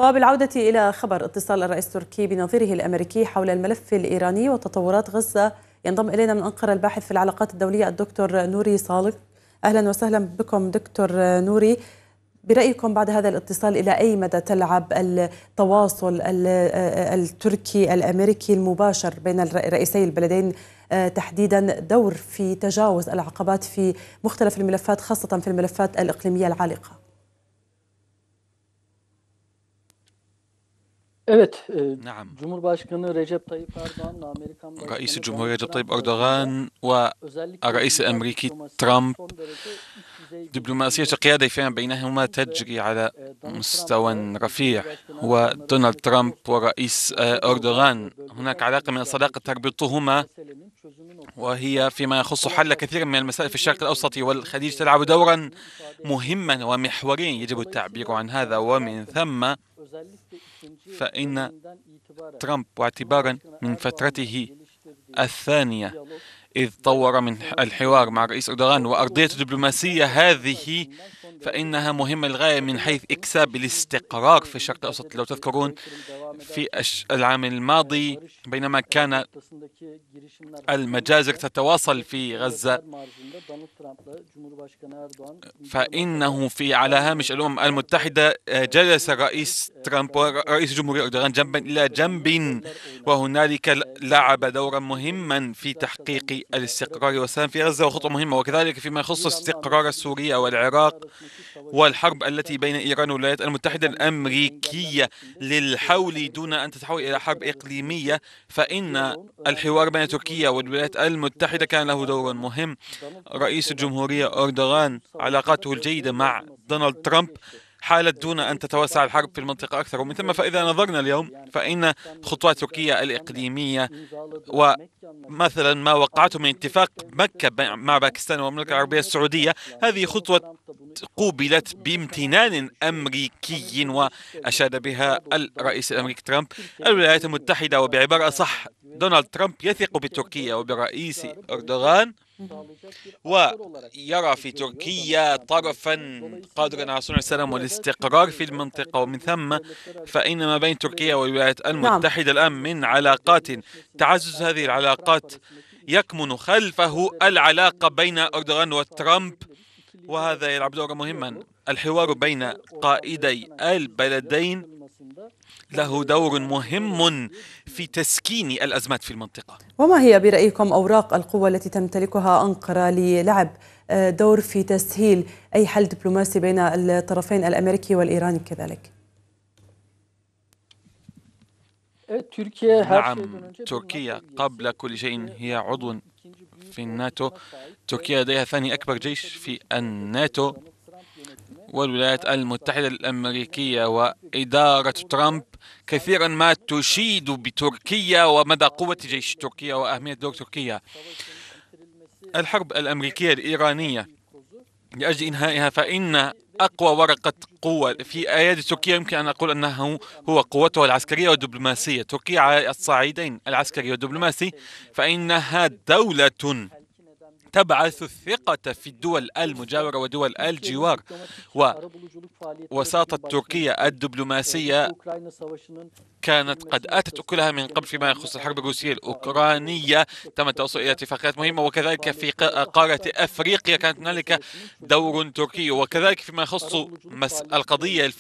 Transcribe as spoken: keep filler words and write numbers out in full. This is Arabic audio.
وبالعودة إلى خبر اتصال الرئيس التركي بنظيره الأمريكي حول الملف الإيراني وتطورات غزة، ينضم إلينا من أنقرة الباحث في العلاقات الدولية الدكتور نوري صالح. أهلا وسهلا بكم دكتور نوري. برأيكم بعد هذا الاتصال إلى أي مدى تلعب التواصل التركي الأمريكي المباشر بين رئيسي البلدين تحديدا دور في تجاوز العقبات في مختلف الملفات، خاصة في الملفات الإقليمية العالقة؟ Evet, نعم. Cumhurbaşkanı Recep Tayyip Erdoğan رئيس الجمهورية رجب طيب أردوغان والرئيس الأمريكي ترامب دبلوماسية القيادة فيما بينهما تجري على مستوى رفيع، ودونالد ترامب ورئيس أردوغان هناك علاقة من الصداقة تربطهما، وهي فيما يخص حل كثير من المسائل في الشرق الأوسط والخليج تلعب دورا مهما ومحوريا يجب التعبير عن هذا. ومن ثم فإن ترامب واعتبارا من فترته الثانية إذ طور من الحوار مع الرئيس أردوغان وأرضية الدبلوماسية هذه فإنها مهمة للغاية من حيث إكساب الاستقرار في الشرق الأوسط. لو تذكرون في العام الماضي بينما كان المجازر تتواصل في غزة، فإنه في على هامش الأمم المتحدة جلس الرئيس ترامب ورئيس الجمهورية أردوغان جنبا إلى جنب، وهنالك لعب دورا مهما في تحقيق الاستقرار والسلام في غزة وخطوة مهمة، وكذلك فيما يخص استقرار سوريا والعراق والحرب التي بين إيران والولايات المتحدة الأمريكية للحول دون أن تتحول إلى حرب إقليمية. فإن الحوار بين تركيا والولايات المتحدة كان له دور مهم. رئيس الجمهورية أردوغان علاقاته الجيدة مع دونالد ترامب حالت دون أن تتوسع الحرب في المنطقة أكثر. ومن ثم فإذا نظرنا اليوم فإن خطوات تركيا الإقليمية ومثلا ما وقعته من اتفاق مكة مع باكستان والمملكة العربية السعودية، هذه خطوة قوبلت بامتنان أمريكي وأشاد بها الرئيس الأمريكي ترامب. الولايات المتحدة وبعبارة أصح دونالد ترامب يثق بتركيا وبرئيس أردوغان ويرى في تركيا طرفا قادرا على صنع السلام والاستقرار في المنطقة. ومن ثم فإن ما بين تركيا والولايات المتحدة الآن من علاقات تعزز هذه العلاقات يكمن خلفه العلاقة بين أردوغان وترامب، وهذا يلعب دورا مهما. الحوار بين قائدي البلدين له دور مهم في تسكين الأزمات في المنطقة. وما هي برأيكم أوراق القوة التي تمتلكها أنقرة للعب دور في تسهيل أي حل دبلوماسي بين الطرفين الأمريكي والإيراني كذلك؟ نعم، تركيا قبل كل شيء هي عضو في الناتو. تركيا لديها ثاني أكبر جيش في الناتو، والولايات المتحدة الأمريكية وإدارة ترامب كثيرا ما تشيد بتركيا ومدى قوة جيش تركيا وأهمية دور تركيا. الحرب الأمريكية الإيرانية لأجل إنهائها فإن أقوى ورقة قوة في أيادي تركيا يمكن أن أقول أنه هو قوتها العسكرية والدبلوماسية. تركيا على الصعيدين العسكري والدبلوماسي فإنها دولة تبعث الثقة في الدول المجاورة ودول الجوار، ووساطة تركيا الدبلوماسية كانت قد آتت أكلها من قبل فيما يخص الحرب الروسية الأوكرانية. تم التوصل إلى اتفاقيات مهمة، وكذلك في قارة أفريقيا كانت هنالك دور تركي، وكذلك فيما يخص القضية